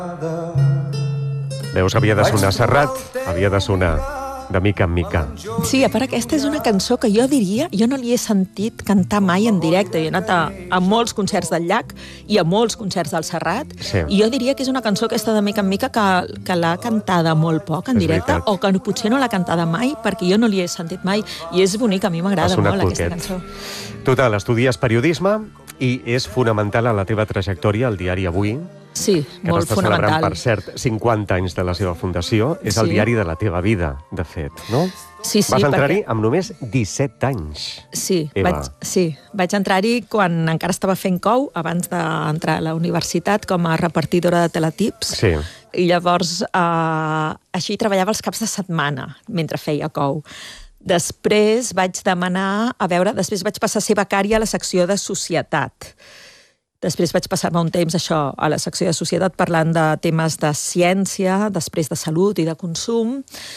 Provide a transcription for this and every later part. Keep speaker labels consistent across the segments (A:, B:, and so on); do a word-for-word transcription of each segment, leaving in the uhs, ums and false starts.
A: Veus, havia de sonar Serrat, havia de sonar de mica en mica.
B: Sí, a part aquesta és una cançó que jo diria, jo no li he sentit cantar mai en directe. Jo he anat a, a molts concerts del Llac i a molts concerts del Serrat,
A: sí.
B: I jo diria que és una cançó aquesta de mica en mica que, que l'ha cantada molt poc en
A: és
B: directe,
A: veritat.
B: o que potser no l'ha cantada mai, perquè jo no li he sentit mai, i és bonic, a mi m'agrada molt
A: poquet.
B: Aquesta cançó.
A: Total, estudies periodisme i és fonamental a la teva trajectòria el diari Avui.
B: Sí,
A: que
B: molt
A: t'està
B: fonamental.
A: celebrant, per cert, cinquanta anys de la seva fundació. És
B: Sí.
A: el diari de la teva vida, de fet, no?
B: Sí, sí,
A: Vas entrar-hi
B: perquè...
A: amb només disset anys.
B: Sí,
A: Eva.
B: vaig, sí, vaig entrar-hi quan encara estava fent cou, abans d'entrar a la universitat, com a repartidora de teletips.
A: Sí.
B: I llavors, eh, així treballava els caps de setmana, mentre feia cou. Després vaig demanar, a veure, després vaig passar a ser becària a la secció de societat. Després vaig passar-me un temps, això, a la secció de societat, parlant de temes de ciència, després de salut i de consum,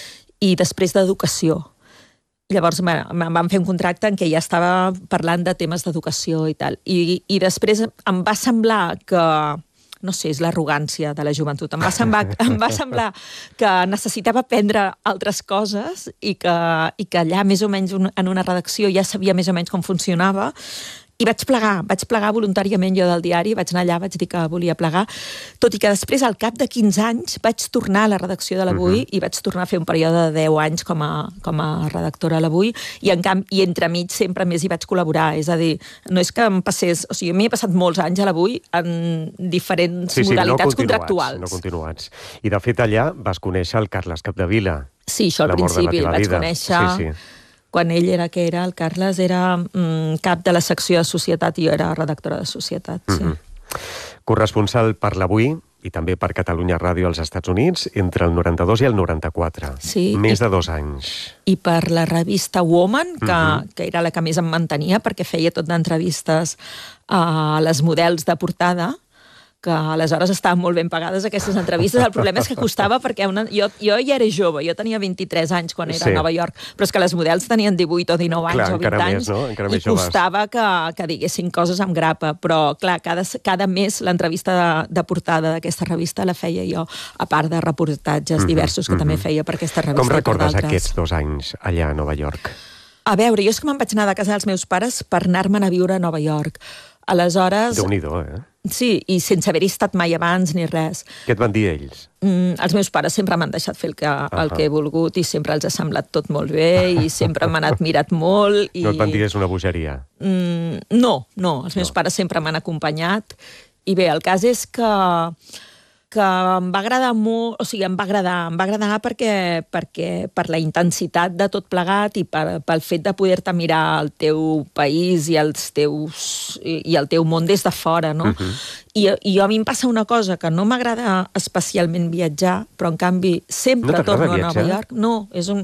B: i després d'educació. Llavors em van fer un contracte en què ja estava parlant de temes d'educació i tal. I, i després em va semblar que... no sé, és l'arrogància de la joventut. Em va semblar, em va semblar que necessitava aprendre altres coses i que, i que allà, més o menys, en una redacció ja sabia més o menys com funcionava. I vaig plegar, vaig plegar voluntàriament jo del diari, vaig anar allà, vaig dir que volia plegar, tot i que després, al cap de quinze anys, vaig tornar a la redacció de l'Avui uh-huh. i vaig tornar a fer un període de deu anys com a, com a redactora a l'Avui, i, en canvi, i entremig sempre més hi vaig col·laborar, és a dir, no és que em passés... O sigui, m'he passat molts anys a l'Avui en diferents
A: sí, sí,
B: modalitats
A: no
B: contractuals.
A: No continuats. I, de fet, allà vas conèixer el Carles Capdevila.
B: Sí, això al principi el vaig vida. conèixer... Sí, sí. Quan ell era que era, el Carles era mm, cap de la secció de societat i jo era redactora de societat, sí.
A: Mm-hmm. Corresponsal per l'Avui i també per Catalunya Ràdio als Estats Units entre el noranta-dos i el noranta-quatre.
B: Sí.
A: Més
B: I,
A: de dos anys.
B: I per la revista Woman, que,
A: mm-hmm.
B: que era la que més em mantenia, perquè feia tot d'entrevistes a les models de portada, que aleshores estaven molt ben pagades aquestes entrevistes. El problema és que costava perquè una, jo, jo ja era jove, jo tenia vint-i-tres anys quan era sí. a Nova York, però és que les models tenien divuit o dinou anys
A: clar,
B: o vint anys,
A: més, no?
B: i costava que, que diguessin coses amb grapa, però clar, cada, cada mes l'entrevista de, de portada d'aquesta revista la feia jo, a part de reportatges mm-hmm, diversos que mm-hmm. també feia per aquesta revista.
A: Com recordes aquests dos anys allà a Nova York?
B: A veure, jo és que me'n vaig anar de casa dels meus pares per anar-me'n a viure a Nova York. Aleshores...
A: Déu-n'hi-do, eh?
B: Sí, i sense haver-hi estat mai abans ni res.
A: Què et van dir ells?
B: Mm, els meus pares sempre m'han deixat fer el que, uh-huh. el que he volgut i sempre els ha semblat tot molt bé i sempre m'han admirat molt. I...
A: No et van dir que és una bogeria?
B: Mm, no, no. Els meus no. pares sempre m'han acompanyat. I bé, el cas és que... que em va agradar molt, o sigui, em va agradar, em va agradar perquè, perquè per la intensitat de tot plegat i per, pel fet de poder-te mirar el teu país i, els teus, i, i el teu món des de fora, no? Uh-huh. I, I a mi em passa una cosa, que no m'agrada especialment viatjar, però en canvi sempre
A: no
B: torno a Nova York. No, és un,